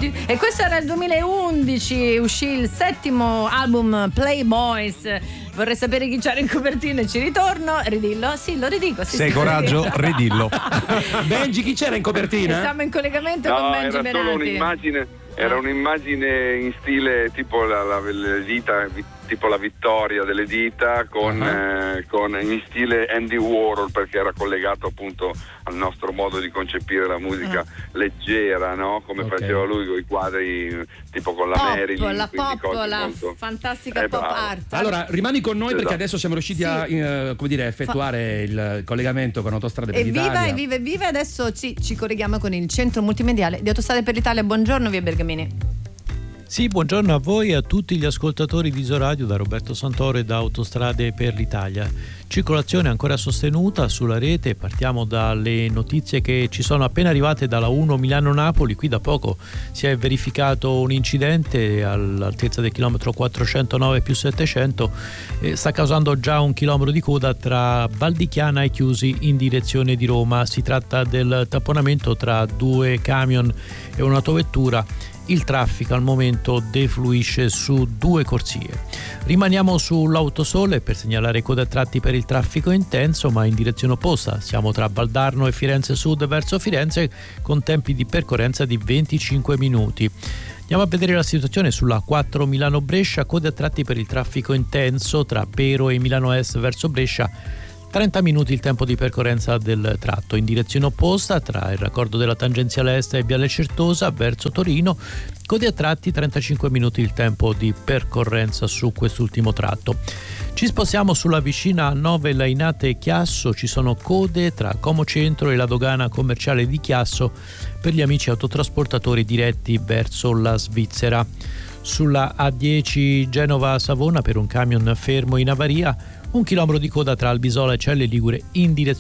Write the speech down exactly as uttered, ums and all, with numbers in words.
E questo era il duemilaundici, uscì il settimo album Playboys. Vorrei sapere chi c'era in copertina e ci ritorno. Ridillo? Sì, lo ridico. Sì, Se hai sì, coraggio, ridillo. Benji, chi c'era in copertina? Siamo in collegamento no, con Benji era Benati. solo un'immagine, era un'immagine in stile tipo la, la, le dita, tipo la vittoria delle dita con, uh-huh. eh, con in stile Andy Warhol, perché era collegato appunto al nostro modo di concepire la musica uh-huh. leggera, no? Come okay. faceva lui con i quadri tipo con la pop, Marilyn, la pop, la molto... fantastica eh, pop bravo. art. Allora rimani con noi, esatto. perché adesso siamo riusciti sì. a eh, come dire, effettuare Fa... il collegamento con Autostrade per evviva, l'Italia. Evviva, evviva, adesso ci, ci colleghiamo con il centro multimediale di Autostrade per l'Italia. Buongiorno via Bergamini. Sì, buongiorno a voi e a tutti gli ascoltatori di Isoradio, da Roberto Santoro e da Autostrade per l'Italia. Circolazione ancora sostenuta sulla rete. Partiamo dalle notizie che ci sono appena arrivate dalla uno Milano-Napoli. Qui da poco si è verificato un incidente all'altezza del chilometro quattrocentonove più settecento, eh, sta causando già un chilometro di coda tra Valdichiana e Chiusi in direzione di Roma. Si tratta del tapponamento tra due camion e un'autovettura. Il traffico al momento defluisce su due corsie. Rimaniamo sull'autosole per segnalare code a tratti per il traffico intenso, ma in direzione opposta. Siamo tra Valdarno e Firenze Sud verso Firenze con tempi di percorrenza di venticinque minuti. Andiamo a vedere la situazione sulla quattro Milano-Brescia, code a tratti per il traffico intenso tra Pero e Milano Est verso Brescia. trenta minuti il tempo di percorrenza del tratto. In direzione opposta tra il raccordo della tangenziale est e Viale Certosa verso Torino, code a tratti trentacinque minuti il tempo di percorrenza su quest'ultimo tratto. Ci spostiamo sulla vicina nove Lainate e Chiasso. Ci sono code tra Como Centro e la dogana commerciale di Chiasso per gli amici autotrasportatori diretti verso la Svizzera. Sulla A dieci Genova-Savona per un camion fermo in avaria, un chilometro di coda tra Albisola e Celle Ligure in direzione